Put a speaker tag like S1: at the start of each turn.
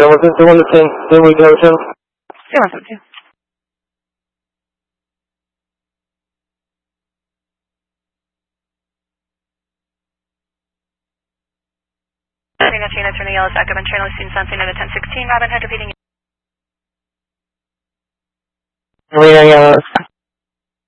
S1: 210, Dinwiddie Hotel.
S2: Sí, más fácil. Chino turning yellow, active and channel seen something at a 1016, Robin Hood repeating.
S1: Marina Yellow.